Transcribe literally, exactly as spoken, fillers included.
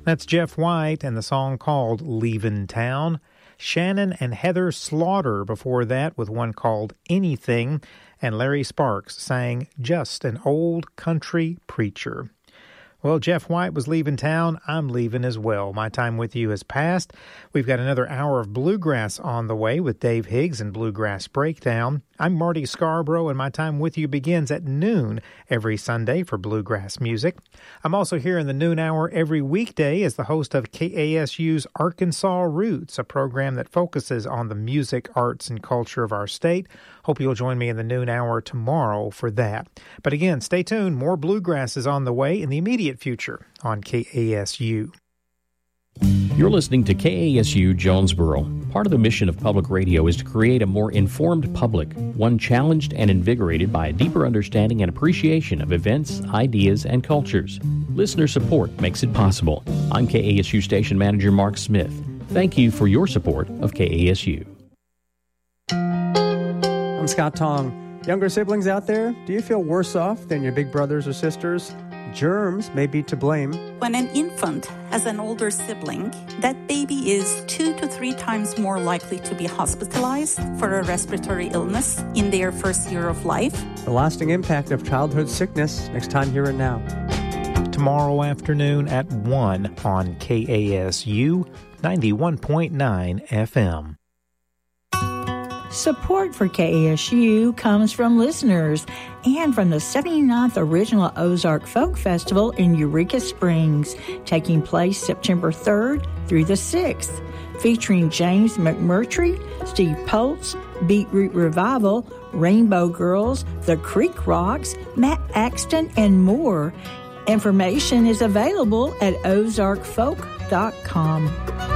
That's Jeff White and the song called Leavin' Town. Shannon and Heather Slaughter before that with one called Anything. And Larry Sparks sang Just an Old Country Preacher. Well, Jeff White was leaving town. I'm leaving as well. My time with you has passed. We've got another hour of Bluegrass on the way with Dave Higgs and Bluegrass Breakdown. I'm Marty Scarborough, and my time with you begins at noon every Sunday for Bluegrass music. I'm also here in the noon hour every weekday as the host of K A S U's Arkansas Roots, a program that focuses on the music, arts, and culture of our state. Hope you'll join me in the noon hour tomorrow for that. But again, stay tuned. More Bluegrass is on the way in the immediate future on K A S U. You're listening to K A S U Jonesboro. Part of the mission of public radio is to create a more informed public, one challenged and invigorated by a deeper understanding and appreciation of events, ideas, and cultures. Listener support makes it possible. I'm K A S U Station Manager Mark Smith. Thank you for your support of K A S U. I'm Scott Tong. Younger siblings out there, do you feel worse off than your big brothers or sisters? Germs may be to blame. When an infant has an older sibling, that baby is two to three times more likely to be hospitalized for a respiratory illness in their first year of life. The lasting impact of childhood sickness, next time Here and Now. Tomorrow afternoon at one on K A S U ninety-one point nine F M. Support for K A S U comes from listeners and from the seventy-ninth Original Ozark Folk Festival in Eureka Springs, taking place September third through the sixth, featuring James McMurtry, Steve Poltz, Beetroot Revival, Rainbow Girls, The Creek Rocks, Matt Axton, and more. Information is available at ozark folk dot com.